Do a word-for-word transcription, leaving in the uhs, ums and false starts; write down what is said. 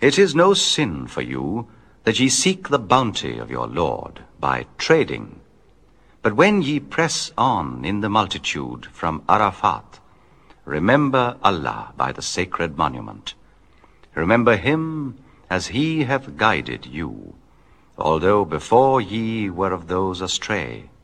It is no sin for you that ye seek the bounty of your Lord by trading. But when ye press on in the multitude from Arafat, remember Allah by the sacred monument. Remember him as he hath guided you, although before ye were of those astray.